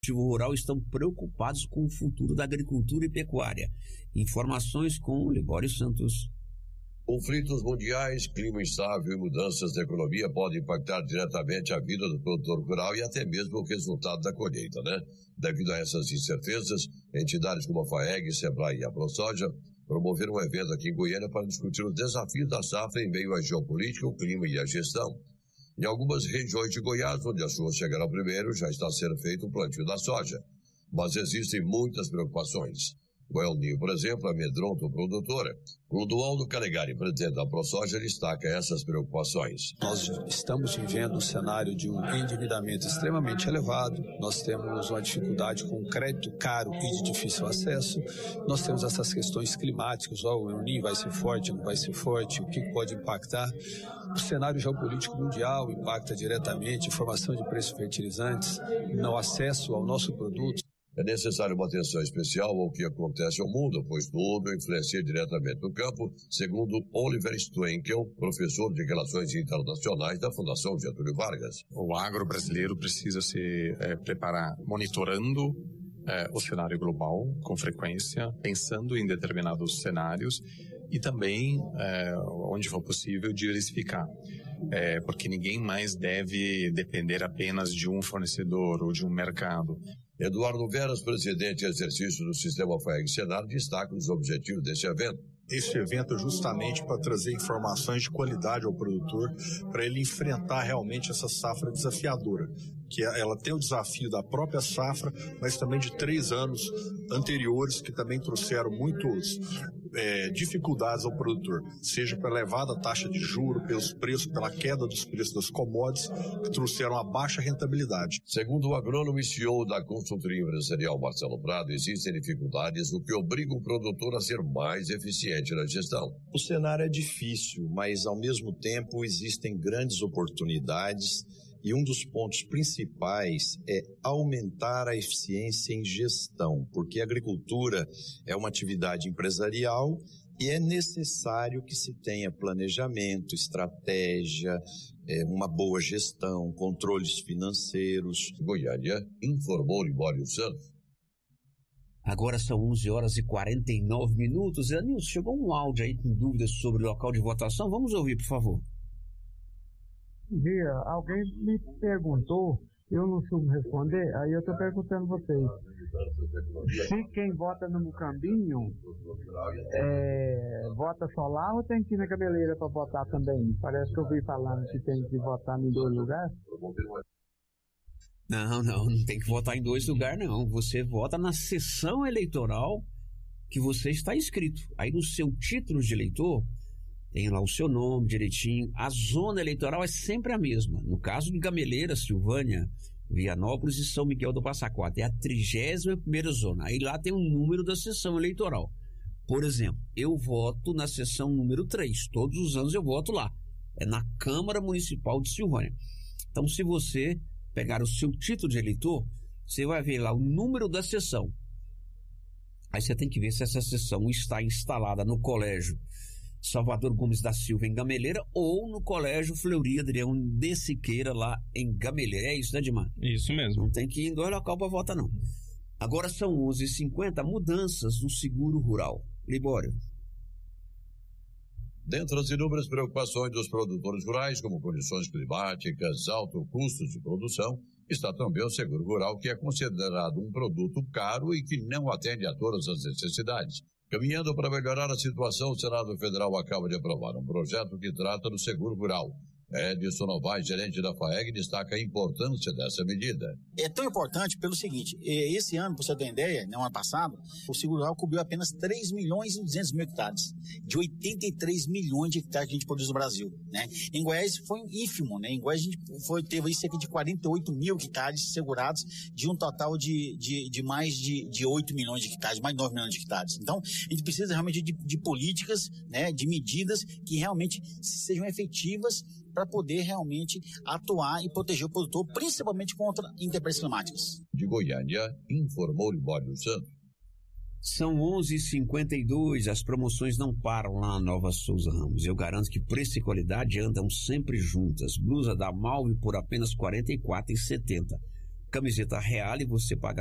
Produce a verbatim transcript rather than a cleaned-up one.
rural estão preocupados com o futuro da agricultura e pecuária. Informações com Libório Santos. Conflitos mundiais, clima instável e mudanças da economia podem impactar diretamente a vida do produtor rural e até mesmo o resultado da colheita, né? Devido a essas incertezas, entidades como a FAEG, Sebrae e a ProSoja promoveram um evento aqui em Goiânia para discutir os desafios da safra em meio à geopolítica, o clima e a gestão. Em algumas regiões de Goiás, onde as chuvas chegaram primeiro, já está sendo feito o plantio da soja. Mas existem muitas preocupações. O El Ninho, por exemplo, amedronta o produtor. Clodoaldo Calegari, presidente da ProSoja, destaca essas preocupações. Nós estamos vivendo um cenário de um endividamento extremamente elevado, nós temos uma dificuldade com crédito caro e de difícil acesso, nós temos essas questões climáticas, ó, o El Ninho vai ser forte, não vai ser forte, o que pode impactar. O cenário geopolítico mundial impacta diretamente a formação de preços fertilizantes, no acesso ao nosso produto. É necessário uma atenção especial ao que acontece ao mundo, pois tudo influencia diretamente no campo, segundo Oliver Stwenkel, professor de Relações Internacionais da Fundação Getúlio Vargas. O agro brasileiro precisa se é, preparar monitorando é, o cenário global com frequência, pensando em determinados cenários e também, é, onde for possível, diversificar. É, porque ninguém mais deve depender apenas de um fornecedor ou de um mercado. Eduardo Veras, presidente em exercício do Sistema FAEG Senar, destaca os objetivos desse evento. Esse evento é justamente para trazer informações de qualidade ao produtor, para ele enfrentar realmente essa safra desafiadora, que ela tem o desafio da própria safra, mas também de três anos anteriores que também trouxeram muitas é, dificuldades ao produtor, seja pela elevada taxa de juros, pelos preços, pela queda dos preços das commodities, que trouxeram uma baixa rentabilidade. Segundo o agrônomo e C E O da consultoria empresarial Marcelo Prado, existem dificuldades, o que obriga o produtor a ser mais eficiente na gestão. O cenário é difícil, mas ao mesmo tempo existem grandes oportunidades e um dos pontos principais é aumentar a eficiência em gestão, porque a agricultura é uma atividade empresarial e é necessário que se tenha planejamento, estratégia, é, uma boa gestão, controles financeiros. Goiânia, informou Libório Santos. Agora são onze horas e quarenta e nove minutos. Anilson, chegou um áudio aí com dúvidas sobre o local de votação. Vamos ouvir, por favor. Bom dia. Alguém me perguntou, eu não soube responder, aí eu estou perguntando a vocês. Se quem vota no Mucambinho é, vota só lá ou tem que ir na Cabeleira para votar também? Parece que eu vi falando que tem que votar em dois lugares. Não, não, não tem que votar em dois lugares, não. Você vota na sessão eleitoral que você está inscrito. Aí no seu título de eleitor, tem lá o seu nome direitinho. A zona eleitoral é sempre a mesma. No caso de Gameleira, Silvânia, Vianópolis e São Miguel do Passa Quatro, é a trigésima primeira zona. Aí lá tem o número da sessão eleitoral. Por exemplo, eu voto na sessão número três. Todos os anos eu voto lá. É na Câmara Municipal de Silvânia. Então, se você pegar o seu título de eleitor, você vai ver lá o número da sessão. Aí você tem que ver se essa sessão está instalada no Colégio Salvador Gomes da Silva, em Gameleira, ou no Colégio Fleury Adrião de Siqueira, lá em Gameleira. É isso, né, Dimar? Isso mesmo. Não tem que ir em dois locais para votar, não. Agora são onze e cinquenta, mudanças no seguro rural. Libório. Dentre as inúmeras preocupações dos produtores rurais, como condições climáticas, alto custo de produção, está também o seguro rural, que é considerado um produto caro e que não atende a todas as necessidades. Caminhando para melhorar a situação, o Senado Federal acaba de aprovar um projeto que trata do seguro rural. Edson Novaes, gerente da FAEG, destaca a importância dessa medida. É tão importante pelo seguinte, esse ano, para você ter uma ideia, no ano passado, o seguro rural cobriu apenas três milhões e duzentos mil hectares, de oitenta e três milhões de hectares que a gente produz no Brasil, né? Em Goiás foi ínfimo, né? Em Goiás a gente foi, teve aí cerca de quarenta e oito mil hectares segurados, de um total de, de, de mais de, de oito milhões de hectares, mais de nove milhões de hectares. Então, a gente precisa realmente de, de políticas, né? De medidas que realmente sejam efetivas para poder realmente atuar e proteger o produtor, principalmente contra intempéries climáticas. De Goiânia, informou Libório Santos. São onze e cinquenta e dois, as promoções não param lá na Nova Souza Ramos. Eu garanto que preço e qualidade andam sempre juntas. Blusa da Malve por apenas quarenta e quatro reais e setenta centavos. camiseta Reale, você paga